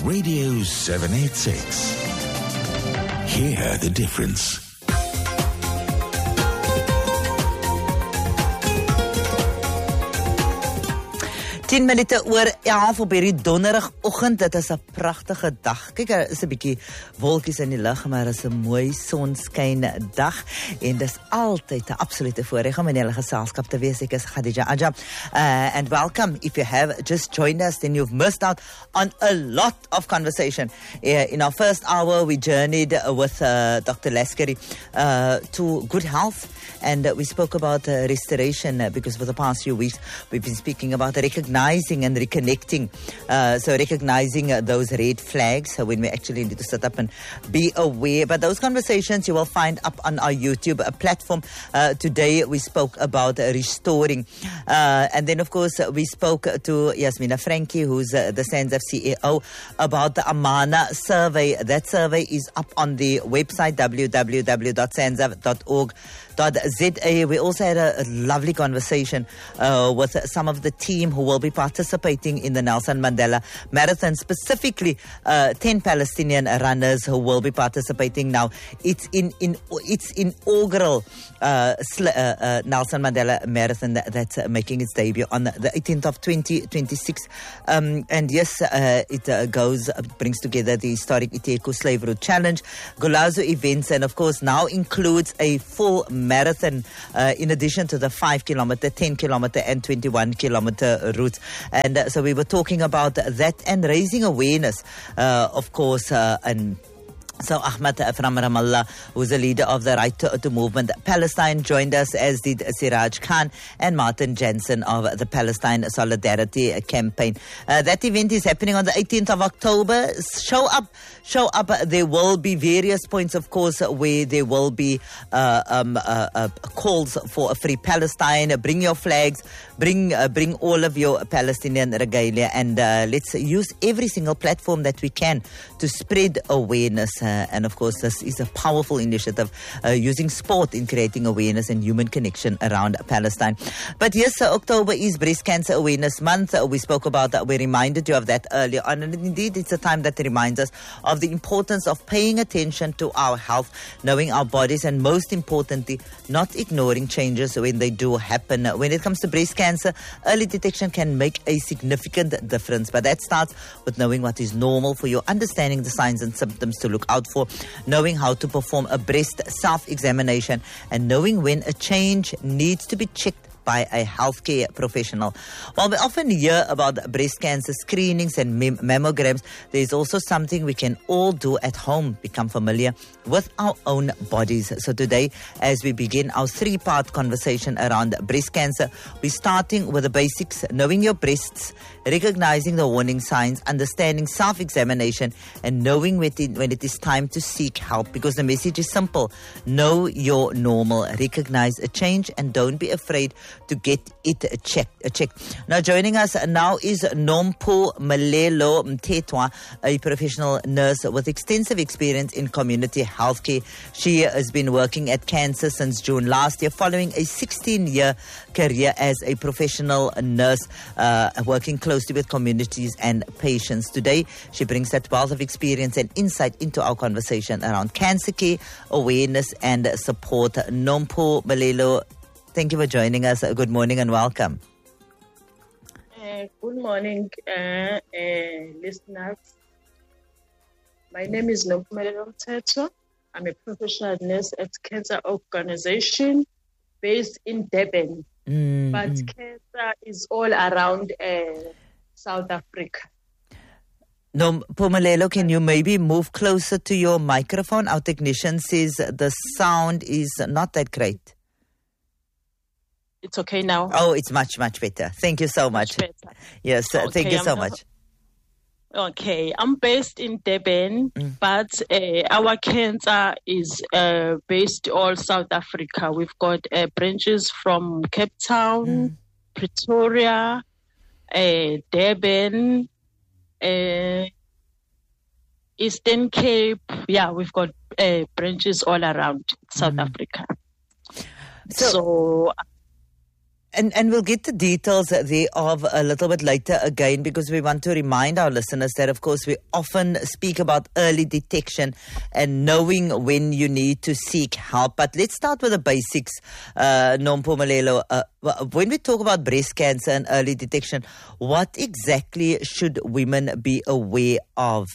Radio 786. Hear the difference. 10 minute oor 11 op hierdie donderdagoggend. Dit is 'n pragtige dag. Kyk, daar is 'n bietjie wolkies in die lug, maar dit is 'n mooi sonskyn dag en dis altyd 'n absolute voorreg om in julle geselskap te wees. Ek is Khadija Aja. And welcome. If you have just joined us, then you've missed out on a lot of conversation. In our first hour, we journeyed with Dr. Leskari to good health, and we spoke about restoration because for the past few weeks, we've been speaking about recognizing and reconnecting. So recognizing those red flags when we actually need to sit up and be aware. But those conversations you will find up on our YouTube platform. Today we spoke about restoring. And then of course we spoke to Yasmina Frankie, who's the SANZAF CEO, about the Amana survey. That survey is up on the website www.sanzaf.org.za. We also had a lovely conversation with some of the team who will be participating in the Nelson Mandela Marathon, specifically 10 Palestinian runners who will be participating now. It's inaugural Nelson Mandela Marathon that's making its debut on the 18th of 2026. And yes, it brings together the historic Iteku Slave Route Challenge, Golazo events, and of course now includes a full marathon in addition to the 5 kilometer, 10 kilometer and 21 kilometer routes. And so we were talking about that and raising awareness, of course, and so Ahmed from Ramallah, who's the leader of the Right to Movement Palestine, joined us, as did Siraj Khan and Martin Jensen of the Palestine Solidarity Campaign. That event is happening on the 18th of October. Show up. There will be various points, of course, where there will be calls for a free Palestine. Bring your flags, bring all of your Palestinian regalia, and let's use every single platform that we can to spread awareness. And of course, this is a powerful initiative using sport in creating awareness and human connection around Palestine. But yes, October is Breast Cancer Awareness Month. We spoke about that. We reminded you of that earlier on. And indeed, it's a time that reminds us of the importance of paying attention to our health, knowing our bodies, and most importantly, not ignoring changes when they do happen. When it comes to breast cancer, early detection can make a significant difference. But that starts with knowing what is normal for you, understanding the signs and symptoms to look out for, knowing how to perform a breast self-examination, and knowing when a change needs to be checked by a healthcare professional. While we often hear about breast cancer screenings and mammograms, there is also something we can all do at home, become familiar with our own bodies. So today, as we begin our 3-part conversation around breast cancer, we're starting with the basics: knowing your breasts, recognizing the warning signs, understanding self-examination, and knowing when it is time to seek help. Because the message is simple: know your normal, recognize a change, and don't be afraid to get it checked. Now, joining us now is Nompo Malelo Mtetwa, a professional nurse with extensive experience in community healthcare. She has been working at cancer since June last year, following a 16-year career as a professional nurse, working closely with communities and patients. Today, she brings that wealth of experience and insight into our conversation around cancer care, awareness and support. Nompo Malelo, thank you for joining us. Good morning and welcome. Good morning, listeners. My name is Nompumelelo Mtetwa. I'm a professional nurse at Cancer Organization based in Durban. But cancer is all around South Africa. Nompumelelo, can you maybe move closer to your microphone? Our technician says the sound is not that great. It's okay now? Oh, it's much, much better. Thank you so much. Yes, okay, thank you so much. Okay, I'm based in Durban, but our cancer is based all South Africa. We've got branches from Cape Town, Pretoria, Durban, Eastern Cape. Yeah, we've got branches all around South Africa. And we'll get the details thereof a little bit later again, because we want to remind our listeners that, of course, we often speak about early detection and knowing when you need to seek help. But let's start with the basics, Nompumelelo. When we talk about breast cancer and early detection, what exactly should women be aware of?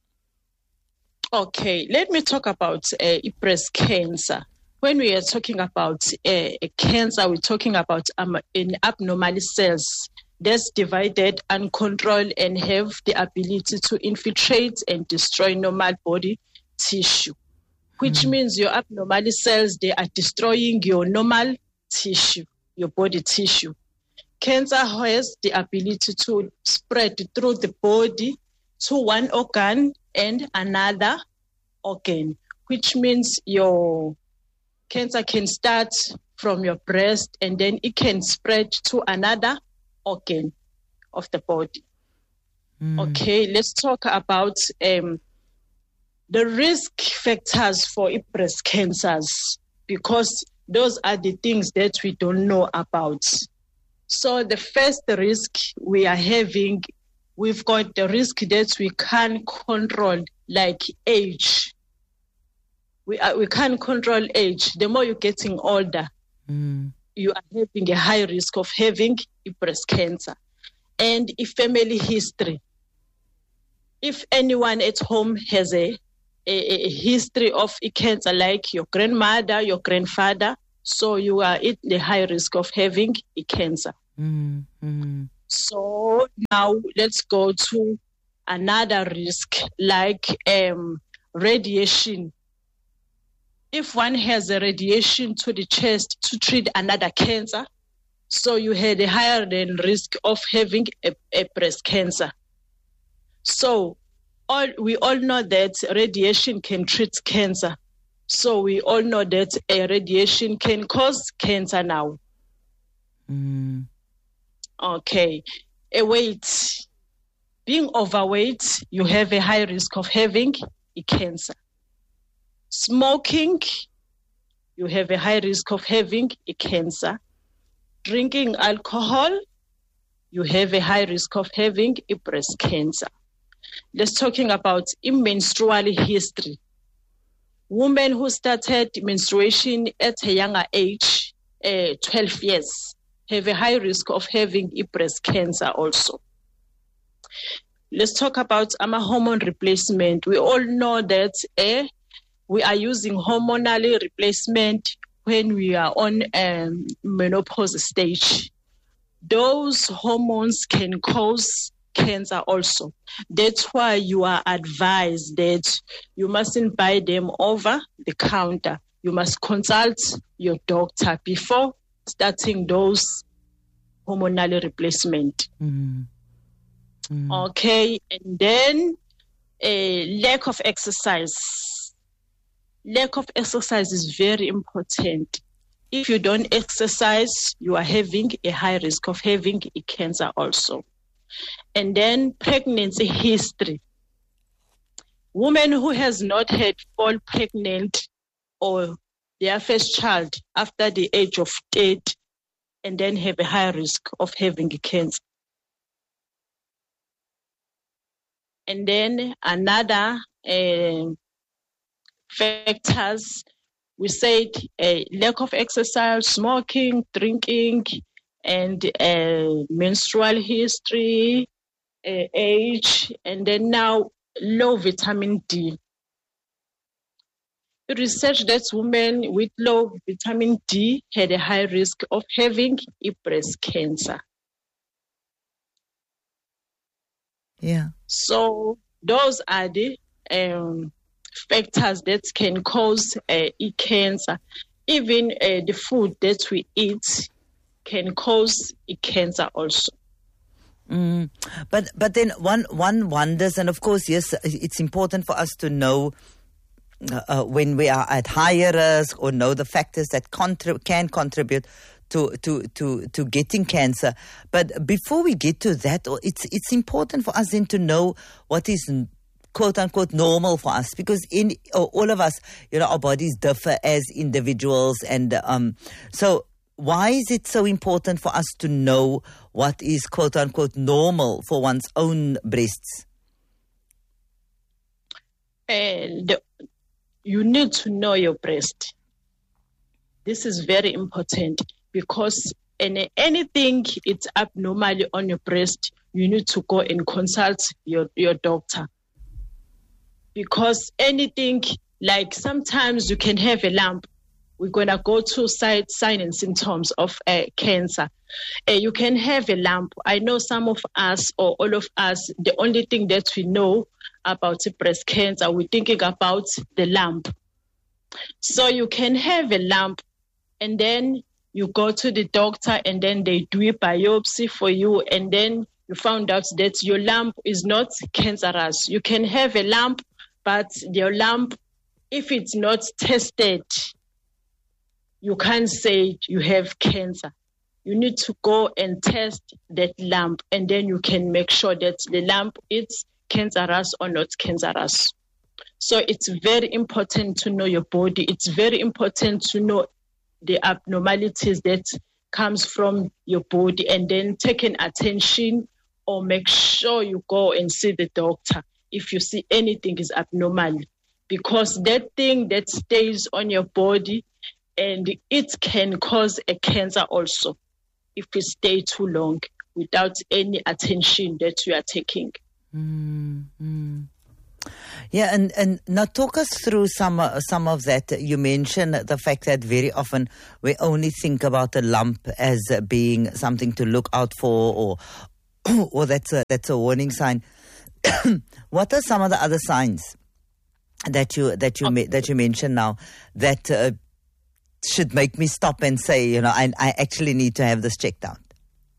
Okay, let me talk about breast cancer. When we are talking about a cancer, we're talking about in abnormal cells that's divided, uncontrolled, and have the ability to infiltrate and destroy normal body tissue, which means your abnormal cells, they are destroying your normal tissue, your body tissue. Cancer has the ability to spread through the body to one organ and another organ, which means your cancer can start from your breast and then it can spread to another organ of the body. Okay, let's talk about the risk factors for breast cancers, because those are the things that we don't know about. So the first risk we are having, we've got the risk that we can't control, like age. We can't control age. The more you're getting older, you are having a high risk of having breast cancer. And family history. If anyone at home has a history of cancer, like your grandmother, your grandfather, so you are at the high risk of having cancer. So now let's go to another risk, like radiation. If one has a radiation to the chest to treat another cancer, so you had a higher than risk of having a breast cancer. So we all know that radiation can treat cancer. So we all know that a radiation can cause cancer now. Okay. A weight. Being overweight, you have a high risk of having a cancer. Smoking, you have a high risk of having a cancer. Drinking alcohol, you have a high risk of having a breast cancer. Let's talking about menstrual history. Women who started menstruation at a younger age, 12 years, have a high risk of having a breast cancer also. Let's talk about hormone replacement. We all know that we are using hormonal replacement when we are on menopause stage. Those hormones can cause cancer also. That's why you are advised that you mustn't buy them over the counter. You must consult your doctor before starting those hormonal replacement. Okay, and then lack of exercise. Lack of exercise is very important. If you don't exercise, you are having a high risk of having a cancer also. And then pregnancy history. Women who has not had fall pregnant or their first child after the age of 30 and then have a high risk of having a cancer. And then another factors, we said lack of exercise, smoking, drinking, and menstrual history, age, and then now low vitamin D. Research that women with low vitamin D had a high risk of having breast cancer. Yeah. So those are the factors that can cause cancer. Even the food that we eat can cause cancer also. But then one wonders, and of course, yes, it's important for us to know when we are at higher risk or know the factors that can contribute to getting cancer. But before we get to that, it's important for us then to know what is quote unquote normal for us, because in all of us, our bodies differ as individuals, and so why is it so important for us to know what is quote unquote normal for one's own breasts? And you need to know your breast. This is very important because anything it's abnormally on your breast, you need to go and consult your doctor. Because anything, like sometimes you can have a lump. We're going to go to sign and symptoms of cancer. You can have a lump. I know some of us or all of us, the only thing that we know about breast cancer, we're thinking about the lump. So you can have a lump and then you go to the doctor and then they do a biopsy for you and then you found out that your lump is not cancerous. You can have a lump, but your lump, if it's not tested, you can't say you have cancer. You need to go and test that lump and then you can make sure that the lump is cancerous or not cancerous. So it's very important to know your body. It's very important to know the abnormalities that comes from your body and then taking attention or make sure you go and see the doctor if you see anything is abnormal. Because that thing that stays on your body and it can cause a cancer also if it stays too long without any attention that you are taking. Yeah, and now talk us through some of that. You mentioned the fact that very often we only think about a lump as being something to look out for, or that's a warning sign. What are some of the other signs that you mentioned now that should make me stop and say, I actually need to have this checked out?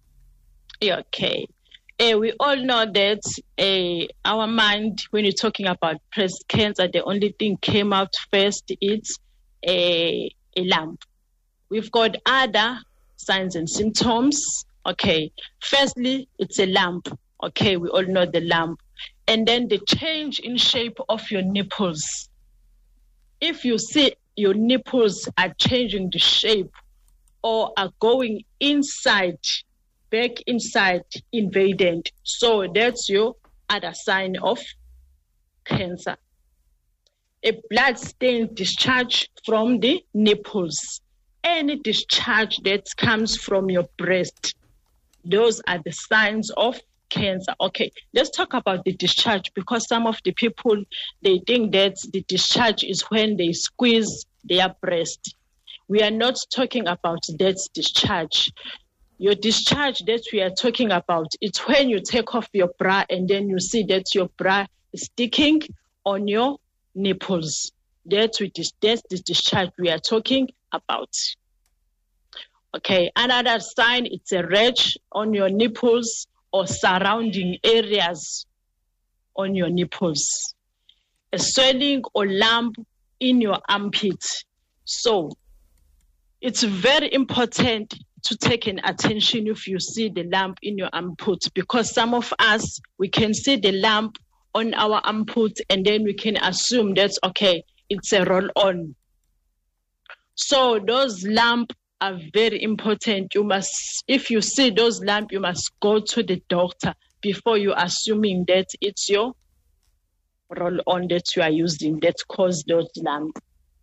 Okay. We all know that our mind, when you're talking about breast cancer, the only thing came out first is a lump. We've got other signs and symptoms. Okay. Firstly, it's a lump. Okay, we all know the lump. And then the change in shape of your nipples. If you see your nipples are changing the shape or are going inside, back inside, invaded. So that's your other sign of cancer. A blood stain discharge from the nipples. Any discharge that comes from your breast. Those are the signs of cancer. Okay, let's talk about the discharge because some of the people, they think that the discharge is when they squeeze their breast. We are not talking about that discharge. Your discharge that we are talking about, it's when you take off your bra and then you see that your bra is sticking on your nipples. That's the discharge we are talking about. Okay, another sign, it's a rash on your nipples or surrounding areas on your nipples. A swelling or lump in your armpit. So, it's very important to take an attention if you see the lump in your armpit, because some of us, we can see the lump on our armpit and then we can assume that's okay, it's a roll-on. So those lumps are very important. You must, if you see those lumps, you must go to the doctor before you assuming that it's your roll-on that you are using that cause those lumps.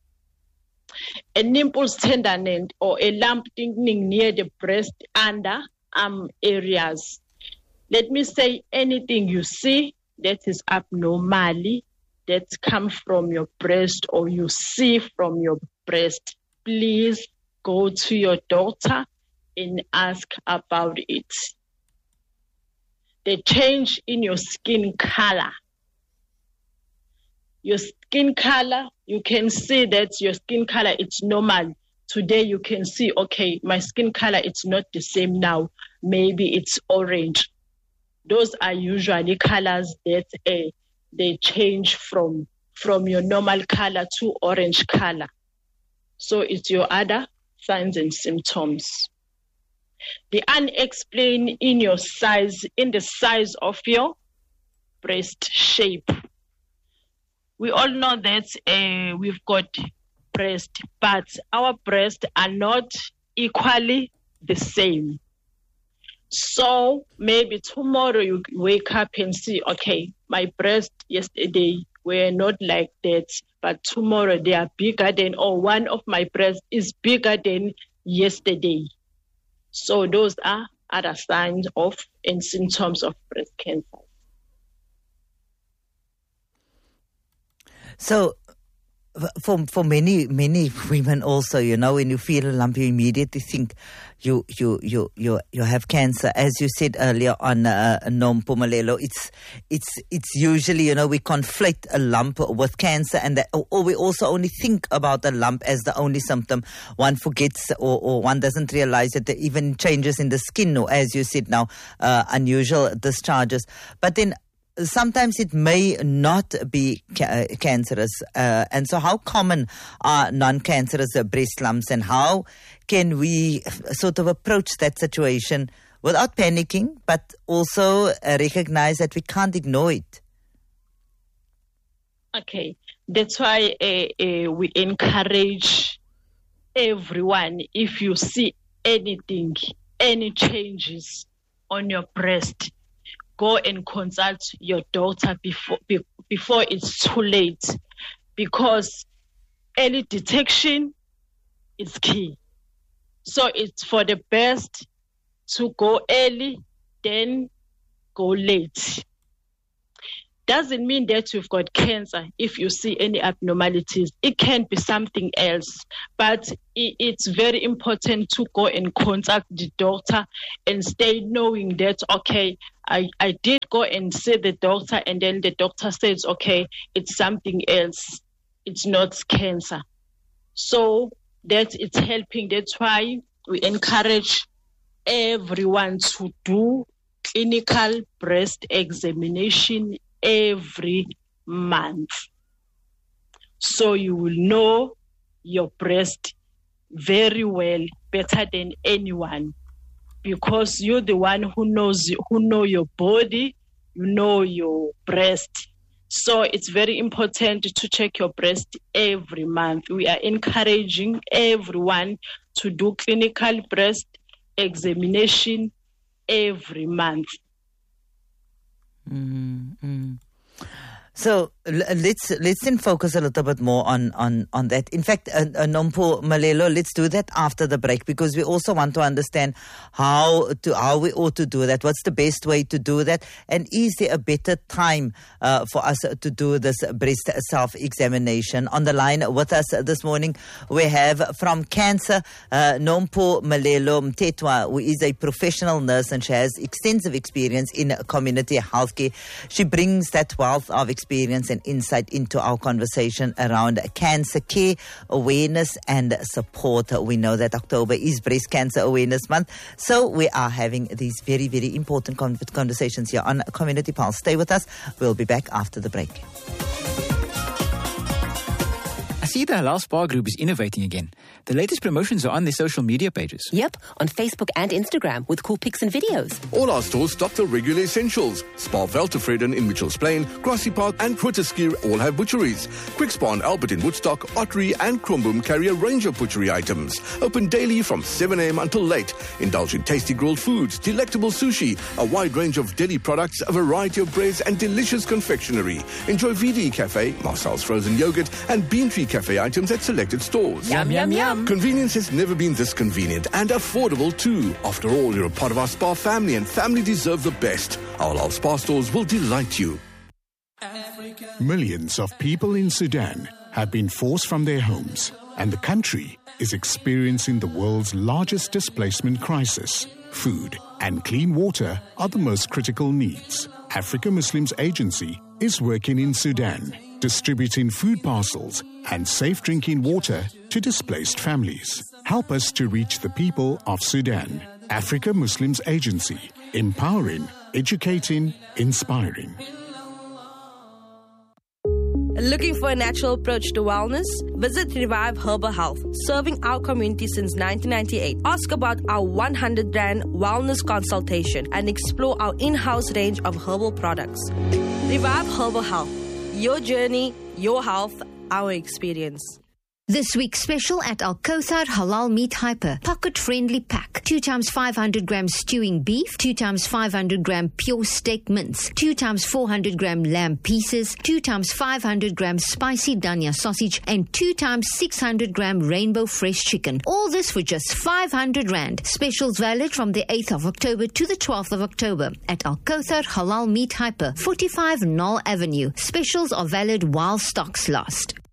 A nipple tenderness or a lump thickening near the breast under arm areas. Let me say anything you see that is abnormally that comes from your breast or you see from your breast, please go to your doctor and ask about it. The change in your skin color. Your skin color, you can see that your skin color, it's normal. Today you can see, okay, my skin color, it's not the same now. Maybe it's orange. Those are usually colors that they change from your normal color to orange color. So it's your other signs and symptoms. The unexplained in the size of your breast shape. We all know that we've got breast, but our breasts are not equally the same. So maybe tomorrow you wake up and see, okay, my breasts yesterday were not like that, but tomorrow they are bigger than, or one of my breasts is bigger than yesterday. So those are other signs of and symptoms of breast cancer. So, for many women also, when you feel a lump, you immediately think you have cancer. As you said earlier on, Nompumelelo, it's usually, we conflate a lump with cancer, and or we also only think about a lump as the only symptom. One forgets or one doesn't realize that there are even changes in the skin, or as you said now, unusual discharges. But then sometimes it may not be cancerous. And so how common are non-cancerous breast lumps, and how can we sort of approach that situation without panicking, but also recognize that we can't ignore it? Okay, that's why we encourage everyone, if you see anything, any changes on your breast, go and consult your doctor before it's too late, because early detection is key. So it's for the best to go early, then go late. Doesn't mean that you've got cancer if you see any abnormalities. It can be something else, but it's very important to go and contact the doctor and stay knowing that, okay, I did go and see the doctor, and then the doctor says, okay, it's something else. It's not cancer. So that it's helping. That's why we encourage everyone to do clinical breast examination every month, so you will know your breast very well, better than anyone, because you're the one who know your body, you know your breast. So it's very important to check your breast every month. We are encouraging everyone to do clinical breast examination every month. Mm-hmm. So let's then focus a little bit more on that. In fact, Nompumelelo, let's do that after the break, because we also want to understand how we ought to do that. What's the best way to do that? And is there a better time for us to do this breast self-examination? On the line with us this morning, we have from Cancer, Nompumelelo Mthethwa, who is a professional nurse, and she has extensive experience in community healthcare. She brings that wealth of experience and insight into our conversation around cancer care, awareness and support. We know that October is Breast Cancer Awareness Month, so we are having these very, very important conversations here on Community Pulse. Stay with us. We'll be back after the break. I see the Halal Spa Group is innovating again. The latest promotions are on their social media pages. Yep, on Facebook and Instagram with cool pics and videos. All our stores stock the regular essentials. Spa Veltevreden in Mitchells Plain, Grassy Park and Grooteskier all have butcheries. Quick Spa and Albert in Woodstock, Ottery and Kromboom carry a range of butchery items. Open daily from 7 a.m. until late. Indulge in tasty grilled foods, delectable sushi, a wide range of deli products, a variety of breads and delicious confectionery. Enjoy VD Cafe, Marcel's frozen yogurt and Bean Tree Cafe items at selected stores. Yum, yum, yum. Convenience has never been this convenient and affordable too. After all, you're a part of our spa family, and family deserve the best. Our spa stores will delight you. Millions of people in Sudan have been forced from their homes, and the country is experiencing the world's largest displacement crisis. Food and clean water are the most critical needs. Africa Muslims Agency is working in Sudan, distributing food parcels and safe drinking water to displaced families. Help us to reach the people of Sudan. Africa Muslims Agency, empowering, educating, inspiring. Looking for a natural approach to wellness? Visit Revive Herbal Health, serving our community since 1998. Ask about our 100 Rand wellness consultation and explore our in-house range of herbal products. Revive Herbal Health. Your journey, your health, our experience. This week's special at Al Kothar Halal Meat Hyper. Pocket-friendly pack. 2 times 500 gram stewing beef, 2 times 500 gram pure steak mince, 2 times 400 gram lamb pieces, 2 times 500 gram spicy dhania sausage, and 2 times 600 gram rainbow fresh chicken. All this for just 500 Rand. Specials valid from the 8th of October to the 12th of October at Al Kothar Halal Meat Hyper, 45 Knoll Avenue. Specials are valid while stocks last.